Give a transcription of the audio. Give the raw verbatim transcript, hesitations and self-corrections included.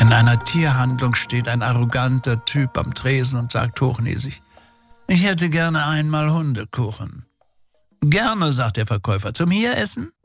In einer Tierhandlung steht ein arroganter Typ am Tresen und sagt hochnäsig: »Ich hätte gerne einmal Hundekuchen.« »Gerne«, sagt der Verkäufer. »Zum Hieressen?«